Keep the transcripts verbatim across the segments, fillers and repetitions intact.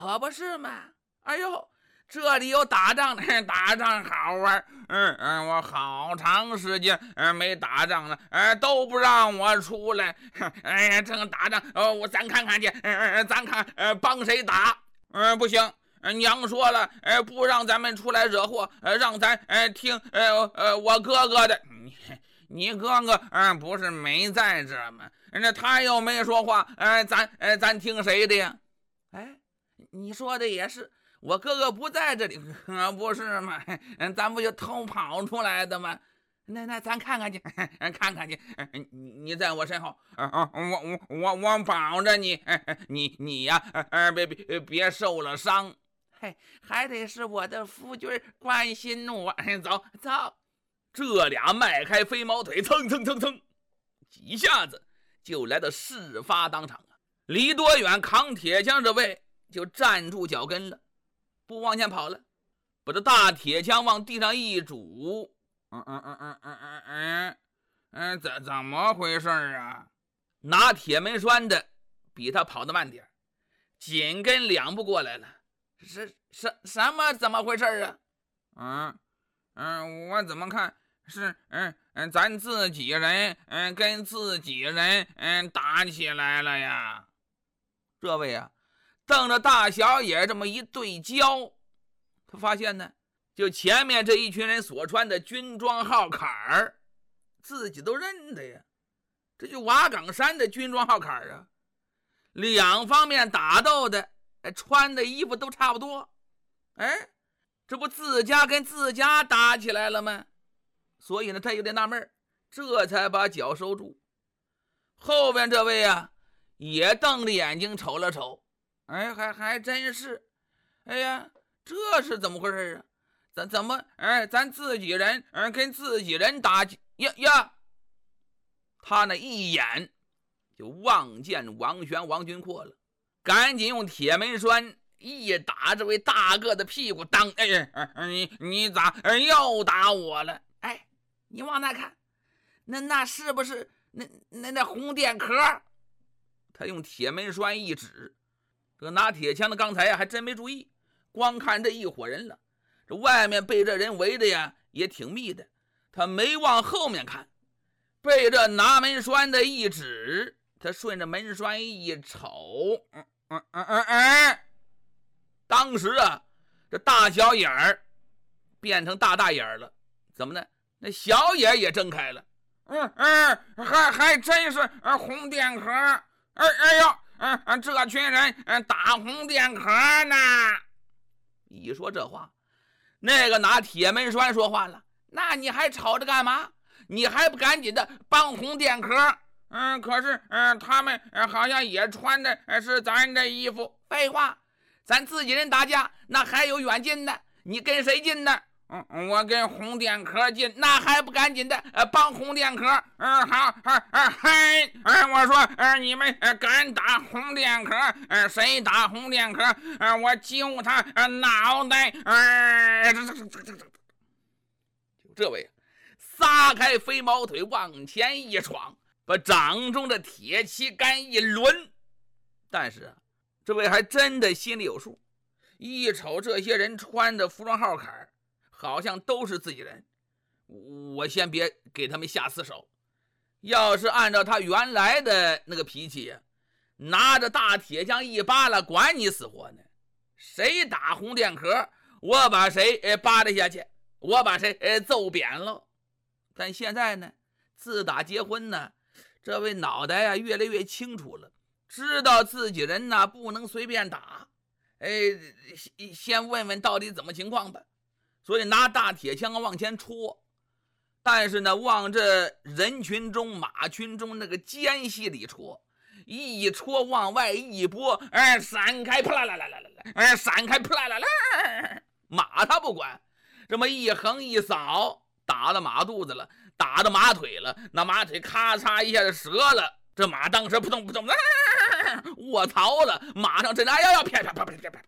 可不是嘛？哎呦，这里有打仗的，打仗好玩。嗯嗯，我好长时间嗯没打仗了，呃都不让我出来。哎呀，正打仗，呃我咱看看去，呃咱看呃帮谁打？嗯、呃，不行。娘说了，呃，不让咱们出来惹祸，呃，让咱呃听呃呃我哥哥的。你你哥哥嗯、呃、不是没在这吗？那他又没说话，呃，咱呃咱听谁的呀？哎，你说的也是，我哥哥不在这里，可不是吗？咱不就偷跑出来的吗？那那咱看看去，看看去。你你在我身后，我我我我保着你，你你呀，别别别受了伤。嘿，还得是我的夫君关心我。走走，这俩迈开飞毛腿，蹭蹭蹭蹭，几下子就来到事发当场啊！离多远，扛铁枪这位就站住脚跟了，不往前跑了，把这大铁枪往地上一拄。嗯嗯嗯嗯嗯嗯嗯嗯，怎怎么回事啊？拿铁门栓的比他跑得慢点，紧跟两步过来了。是什什么怎么回事啊？嗯嗯，我怎么看是嗯嗯咱自己人嗯跟自己人嗯打起来了呀？这位啊，瞪着大小眼这么一对焦，他发现呢，就前面这一群人所穿的军装号坎儿，自己都认得呀，这就瓦岗山的军装号坎儿啊。两方面打斗的穿的衣服都差不多，哎，这不自家跟自家打起来了吗？所以呢，他有点纳闷，这才把脚收住。后边这位啊，也瞪着眼睛瞅了瞅，哎，还还真是，哎呀，这是怎么回事啊？咱怎么，哎，咱自己人，哎，跟自己人打呀呀！他那一眼就望见王玄、王军阔了。赶紧用铁门栓一打这位大个的屁股，当哎哎你你咋又打我了？哎，你往那看，那那是不是那那那红电壳？他用铁门栓一指，这个拿铁枪的刚才呀还真没注意，光看这一伙人了。这外面被这人围的呀也挺密的，他没往后面看，被这拿门栓的一指，他顺着门栓一瞅，嗯嗯嗯嗯嗯，当时啊，这大小眼儿变成大大眼儿了，怎么呢？那小眼也睁开了，嗯嗯，还还真是红电壳，哎哎呦，嗯嗯，这群人嗯打红电壳呢。一说这话，那个拿铁门栓说话了，那你还吵着干嘛？你还不赶紧的帮红电壳？嗯，可是，嗯，他们、呃、好像也穿的、呃、是咱的衣服。废话，咱自己人打架，那还有远近的？你跟谁近呢？嗯，我跟红电壳近，那还不赶紧的呃帮红电壳？嗯，好，好，啊，嗨，哎，我说，呃，你们呃敢打红电壳？呃，谁打红电壳？呃，我揪他呃脑袋。呃，这这这这这，就这位撒开飞毛腿往前一闯。把掌中的铁旗杆一抡，但是啊，这位还真的心里有数，一瞅这些人穿着服装号坎，好像都是自己人，我先别给他们下死手。要是按照他原来的那个脾气，拿着大铁枪一扒拉，管你死活呢？谁打红电壳，我把谁扒拉下去，我把谁揍扁了。但现在呢，自打结婚呢，这位脑袋啊越来越清楚了，知道自己人呢不能随便打，哎，先问问到底怎么情况吧。所以拿大铁枪往前戳，但是呢往这人群中马群中那个间隙里戳，一戳往外一拨，哎，闪开，啪啦啦啦啦啦，哎，闪开，啪啦啦啦，马他不管，这么一横一扫，打到马肚子了，打到马腿了，那马腿咔嚓一下就折了，这马当时扑通扑通卧槽了，马上这哎呀呀啪啪啪啪啪啪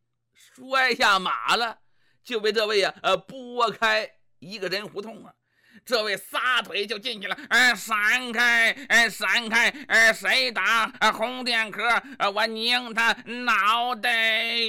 摔下马了，就被这位啊呃拨开一个人胡同啊， 这位撒腿就进去了。哎，闪开！哎，闪开！哎，谁打红电壳？我拧他脑袋！